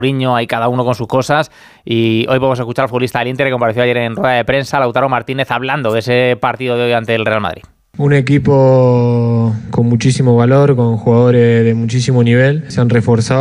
Mourinho, hay cada uno con sus cosas, y hoy podemos escuchar al futbolista del Inter que compareció ayer en rueda de prensa, Lautaro Martínez, hablando de ese partido de hoy ante el Real Madrid. Un equipo con muchísimo valor, con jugadores de muchísimo nivel, se han reforzado